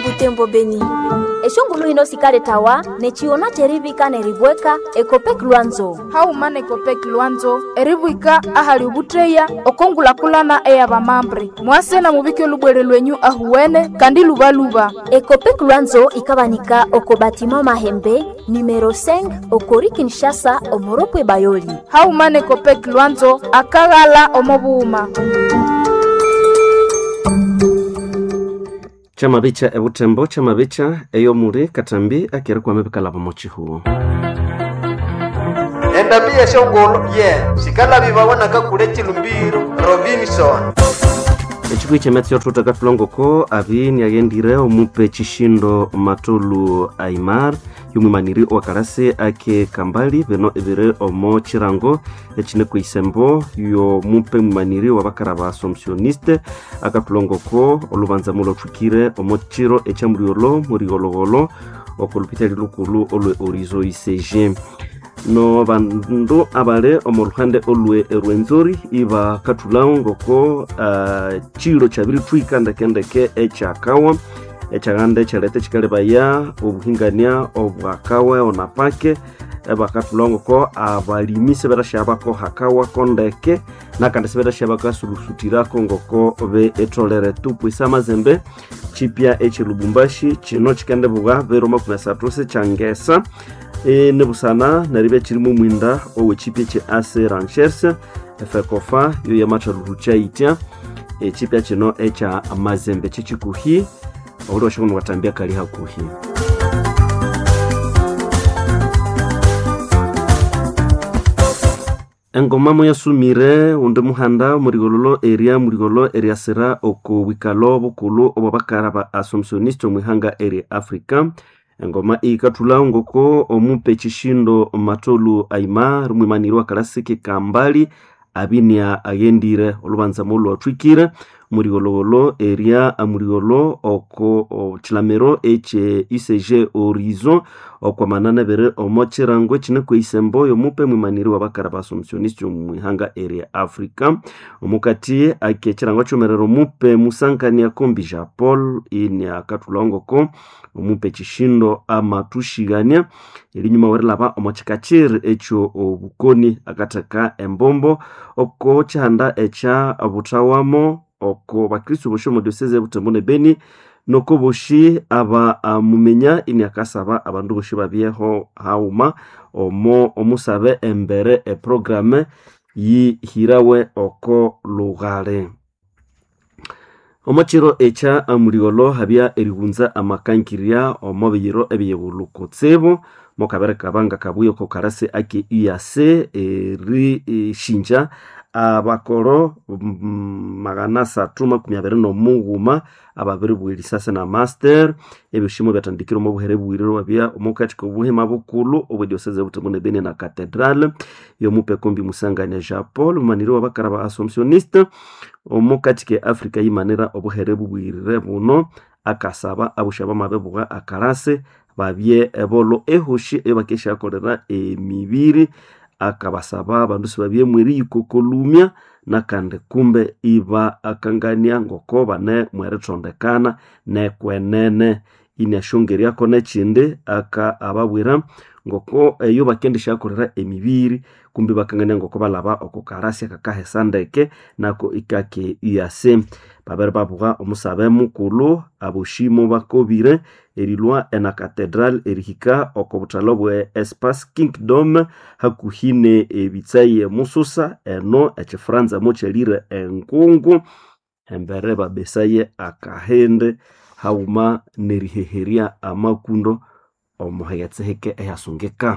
Butembo Beni. Eshongulu hino sikale tawa nechiona cherivika neribweka Ekopek Lwanzo. Haumane Ekopek Lwanzo eribwika ahali ubutreya okongula kulana eya bamambre. Mwase na mubike lubwere lwenyu ahuwene kandi lubaluba. Ekopek Lwanzo ikabanika oko batima Mahembe numero 5 okori Kinshasa omoropwe Bayoli. Haumane Ekopek Lwanzo akagala omobuuma. Chamabicha ebutembo chamabicha eyo muri katambi akira kwa mebikala pamochi huo. Endabia shongolo sikala bibabona kakule chilumbiro Robinson. Echikwi chemetsi yotuta katulongoko abini yagendire omupe chishindo matolu Aimar yumumaniri wakarase ake kambali beno ebire omo chirango echine kuisembo yo mupe mumaniri wabakara ba Assumptioniste akatulongoko olubanza mulo tukire omo chiro echamuriolo murigologolo okulupitali lukulu olwe orizo ICG no bandu abale omoluhande olwe erwenzori iba katulangoko chiro chabiri twika ndekendeke echakawa echagande chalete chikalebaya obuhingania obwakawe onapake bakatulongoko abalimise berashabako hakawa kondeke nakande sebera sulusutirako ngoko be etolere tupu isamazembe chipya echilubumbashi chino chikande buga veroma kuna satrose changesa nebusana naribe chirimu mwinda owe chipya che ase ranchers efekofa yo yamacha lurucha itia chipya chino echa amazembe chichikuhi olo shonu watambia kali hakuhi. Engomamo ya sumire unde muhanda murigololo area sera oko wikalo bukulu obabakara ba Assumptioniste mwihanga area Africa. Engoma ikatula ngoko omupe chishindo matolu Aimar mwimanirwa kalasiki kambali abinia agendire olubanza mulu atwikire murigololo area amurigolo oko chilamero eche ICG Horizon okwa manana bere omochirango chine kwisembo yo mupe mwimaniri wabakara ba Assumptioniste mwihanga area Africa omukati akechirango chomerero mupe musankania kombi Japol ini akatulongoko omupe chishindo amatushigania ilinyuma werelaba omochikachiri echo obukoni akataka embombo oko chanda echa abutawamo oko bakristo boshomo diocese Butembo Beni noko boshi aba mumenya ini akasaba abandu boshi babyeho hauma omusabe embere programme yi hirawe oko lugare. Omachiro echa amuriolo habia eribunza amakankiria omobiyiro ebiyebulukotsebo mokabere kabanga kabuyo ko karase ake IAC shinja abakoro maganasa tuma kumyabere no muguma ababiri bwirisase na master ebishimo byatandikiro mu buhere bwiriro wabia omukati ko buhema bukulu obodioseze Butembo Beni na cathedral yo mupe kombi musanganya Japol maniro wabakara ba Assumptioniste omukati ke Africa yimanira obuhere bwirire buno akasaba abushaba mabebuga akarase babye ebolo ehoshi ebakesha kolera emibiri akabasaba abandu babye mwiri ikokolumya nakande kumbe iba akangania ngoko bane mweretondekana nekwenene inashongeria kone chinde aka ababwira ngoko eyo bakendesha kolera emibiri kumbe bakangania ngoko balaba okukarasi akakahe sandeke nako ikake IAC babere babuga omusabe mukulu abushimo bakobire erilwa ena cathedral erihika okobutalo bwe Espace Kingdom hakuhine ebitsaye mususa eno echifranza mochelire enkungu embere babesaye akahende hauma neriheheria amakundo omuhayetseheke eyasungeka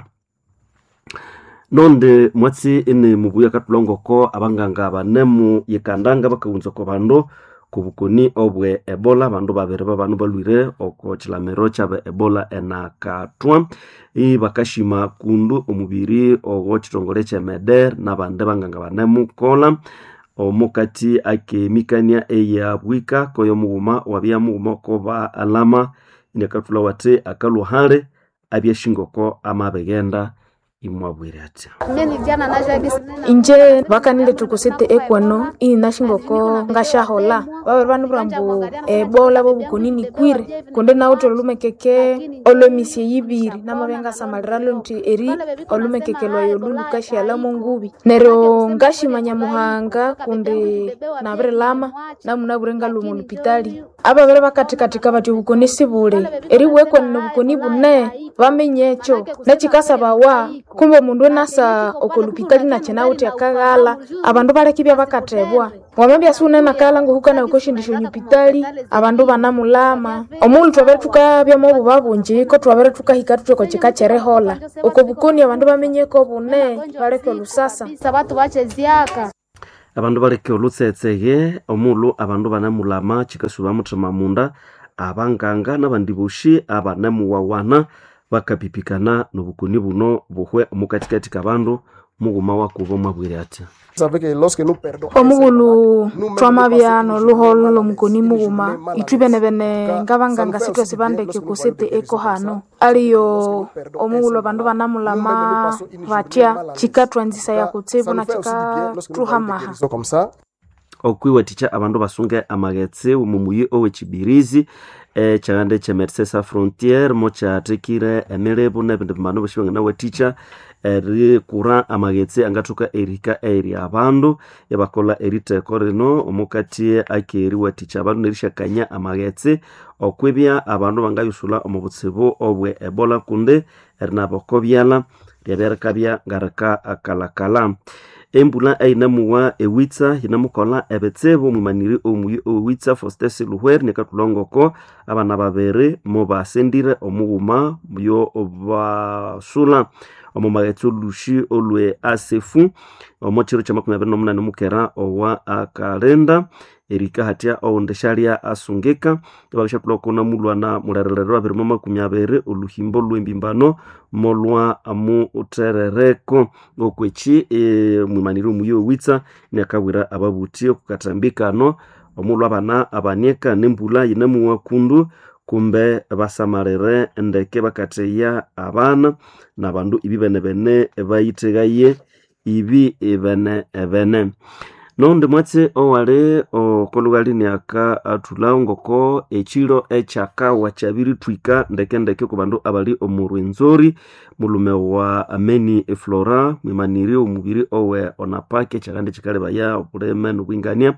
nonde mwatsi ene mubuya katulongoko abanganga banemu yekandanga bakaunza ko bando kubukoni obwe Ebola bandu babere babandu balwire oko chilamero chabe Ebola enakatwa bakashima kundu omubiri ogo chitongole chemeder nabande banganga banemu kola omukati ake mikania eya bwika koyo muguma wabia muguma ko ba alama inekatula wate akaluhare abyashingoko amabegenda imwabwire ati inje vakanile tukusete ekwano ini nashingoko ngashahola vawe vanu vrambu ebola vovukonini kwire kunde nauti olumekeke olomisie yiviri namavenga samaliralo nti eri olumekeke lwayo lulu kashialamo nguvi nero ngashimanya muhanga kunde navire lama namunavurenga lumu lupitali ava vere vakatikatika vati vukoni sivule eri wekwani vukoni vune vamenyecho nechikasa vawa kumbe mundu enasa okolupitali nachenauti akaghala abandu balekibya bakatebwa wamambya sunena kala nguhukana ukoshindisho nyupitali abandu banamulama omulu twabere tukabyamo obubabunji ko twabere tukahika tutweko chikacherehola uko bukoni abandu bamenyeko bune baleke lusasa sabatu bacheziaka abandu baleke olutsetsege omulu abandu banamulama chikasuba mutima munda abanganga nabandi boshi abanamuwawana bakapipikana nobukoni buno buhwe omukatikati kabandu muguma wakubo mwabwire ati omugulu twamabya noluholo lomukoni muguma itwibenebene ngabanganga sitwe sibandeke kusete eko hano aliyo omugulu abandu banamulama batya chikatwanzisa ya kutsibu na chikatruhamaha okwiwathikya abandu basunge amaghetse mumuyi owechibirizi chagande cha Médecins Sans Frontières mochatekire emirebo nebindi bimano bashibangana wathikya kura amaghetse angathuka erika eri abandu yabakola eriteko rino omukati akeri wathikya abandu nerishakanya amaghetse okwibya abandu bangayusula omubutsibu obwe Ebola kunde erinabokobyala byaberekabya ngaraka akalakala embula ainamuwa ewitsa hinamukola ebetsebo mumaniri omuyi owitsa Faustin Luhwer nekatulongoko abana babere mo basendire omughuma yo basula omumagetso lushi olwe asefu omochiro cha 28 mukera owa akalenda erika hatya ondeshalia asungeka babasha kulokona mulwana mularerero abiri 20 oluhimbo lwembimbano molwa amu uterereko okwechi mumaniro muyo witsa nyakabwira ababuti okukatambikano omulwa abana abanieka nembula yinamuwa kundu kumbe basamarere ndeke bakateya abana nabandu ibibenebene bayitegaye ibi ebene nonde mwatse owale okolugali nyaka atulaungoko echiro echaka wachabiri twika ndeke kubandu abali omurwenzori mulume wa Ameni Flora mwimaniri omubiri owe onapake chakande chikale baya opuleme nubwingania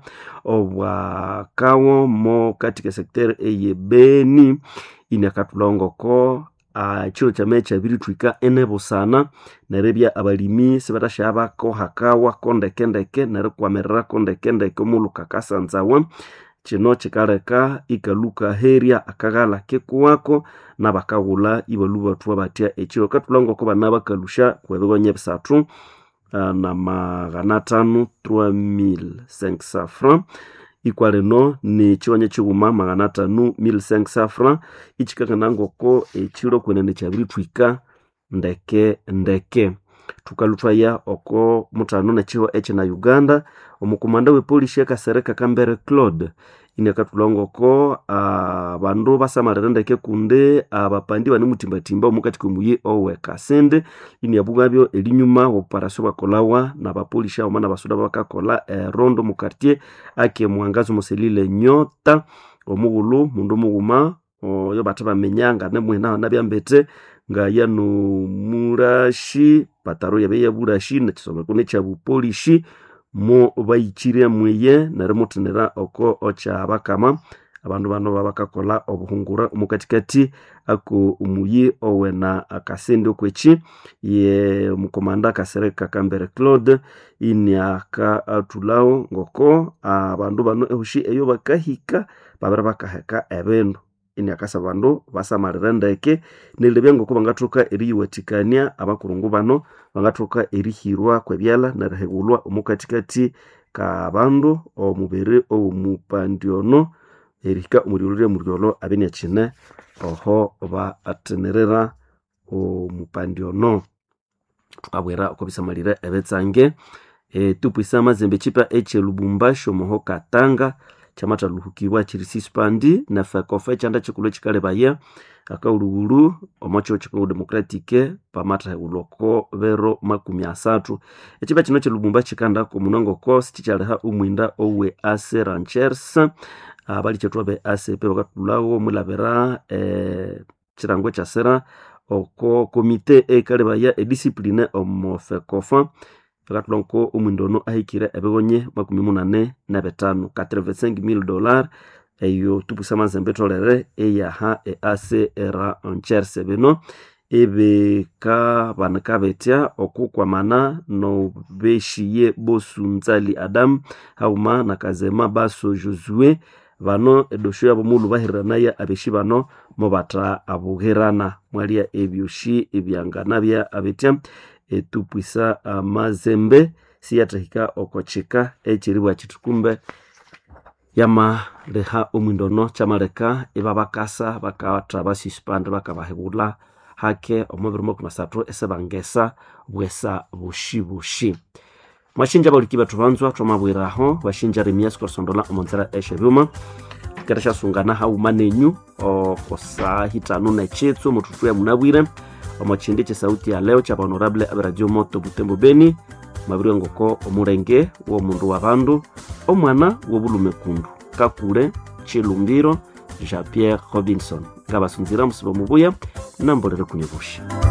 obwa kawo mo katika sektere eyebeni inyakatulaungoko chiro cha mecha biritwika enebo sana nerebya abalimi sibatashaba ko hakawa kondekendeke nerikwamerera kondekendeke omuluka kasanzawa chino chikaleka ikaluka heria akagala kekuwako nabakagula ibaluba tuwa batya echiro katulongo ko bana bakalusha kwebonye bisatu na magana 3500 francs ikwaleno ni chiwanye chiguma magana 5500 francs ichikakanangoko echiro kwenene chabiri twika ndeke tukalutwaya oko mutano na chiro eche na Uganda omukomanda we police Kasereka Kambere Claude inakatulongoko bandu basamarira ndeke kunde abapandi bani mutimbatimba omukati kumuyi owe Kasende inyabugabyo elinyuma operation bakolawa na bapolisi omana basuda bakakola rondo mu quartier ake mwangazo muselile nyota omugulu mundu muguma yo bataba menyanga nemwena nabyambete nga yanu murashi pataro yabeya burashi na kisome kune cha bupolisi mo bayichire mweye naremutenera oko ocha bakama abandu bano babakakola obuhungura omukatikati ako umuyi owena akasende okwechi ye mukomanda Kasereka Kambere Claude inyaka atulao ngoko abandu bano ehushi eyo bakahika babera bakaheka ebendo inyakasa bandu basamarira ndeke nilebya ngoko bangatuka eriyiwatikania abakurungu bano bangatuka erihirwa kwebyala narahegulwa omukatikati ka bandu omubere omupandiono erika umuriolo abenya chine oho ba atenerera omupandiono tukabwera okobisamalira ebetsange tupisa mazembe chipa eche Lubumbashi moho Katanga chamata luhukiwa chirisispandi na fekofe chanda chikulo chikalebaya akaulugulu omocho chiko democratique pamata uloko vero 30 echiba chino chilubumba chikanda ko munango cost chichaleha umwinda owe ase ranchers abali chetwabe ase pe bakatulawo mulabera chirango cha sera oko komite ekalebaya discipline omofekofa bakatulonko umwindono ahikire ebegonye 85 $85,000 eyo tupusama zembetolere eyaha ase era oncherse beno ebe ka banaka betia okukwamana no beshiye bosunzali Adam hauma na kazema baso Josue bano edosho yabo mulu bahirana ya abeshi bano mobata abuherana mwalia ebyoshi ebyangana bya abetia etupwisa amazembe siyatahika okochika echiribwa chitukumbe yama leha omwindono chamaleka ebabakasa bakawatra basuspend bakabahebula hake omubiri mokumasatro esebangesa bwesa bushi mashinja balikiba tubanzwa twamabwiraho bashinja Remias Korsondola omonzera eshebyuma keresha sungana haumanenyu okosa hitano na chetso mututu ya munabwire omachindi che sauti ya leo cha honorable Radio Moto Butembo Beni mabiri ngoko omurenge wo mundu wabandu omwana wo bulume kundu kakure Chilumbiro Jean Pierre Robinson ngabasunzira musibo mubuya nambolere kunyebushi.